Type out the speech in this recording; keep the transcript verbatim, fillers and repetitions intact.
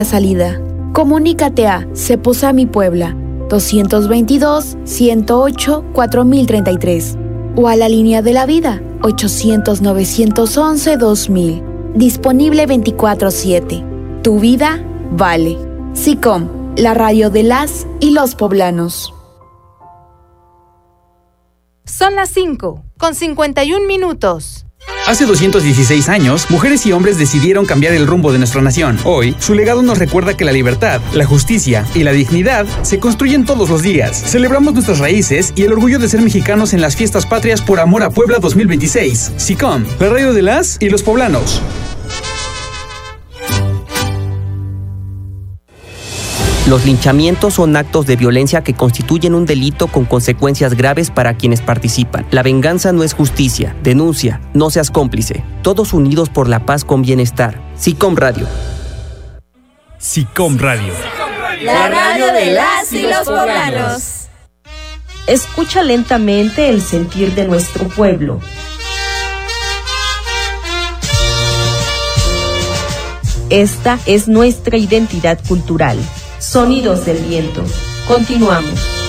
salida. Comunícate a Ceposami Puebla dos veintidós, ciento ocho, cuatro mil treinta y tres o a la línea de la vida ochocientos, novecientos once, dos mil. Disponible veinticuatro siete. Tu vida vale. SICOM, la radio de las y los poblanos. Son las cinco, con cincuenta y un minutos. Hace doscientos dieciséis años, mujeres y hombres decidieron cambiar el rumbo de nuestra nación. Hoy, su legado nos recuerda que la libertad, la justicia y la dignidad se construyen todos los días. Celebramos nuestras raíces y el orgullo de ser mexicanos en las fiestas patrias por amor a Puebla dos mil veintiséis. SICOM, la radio de las y los poblanos. Los linchamientos son actos de violencia que constituyen un delito con consecuencias graves para quienes participan. La venganza no es justicia. Denuncia, no seas cómplice. Todos unidos por la paz con bienestar. SICOM Radio. SICOM Radio. La radio de las y los poblanos. Escucha lentamente el sentir de nuestro pueblo. Esta es nuestra identidad cultural. Sonidos del viento. Continuamos.